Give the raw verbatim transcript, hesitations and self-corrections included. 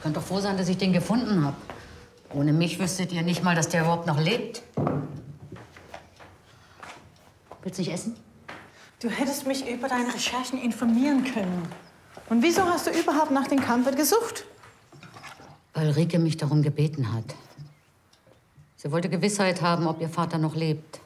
Könnt doch froh sein, dass ich den gefunden habe. Ohne mich wüsstet ihr nicht mal, dass der überhaupt noch lebt. Willst du nicht essen? Du hättest mich über deine Recherchen informieren können. Und wieso hast du überhaupt nach den Kampern gesucht? Weil Rike mich darum gebeten hat. Sie wollte Gewissheit haben, ob ihr Vater noch lebt.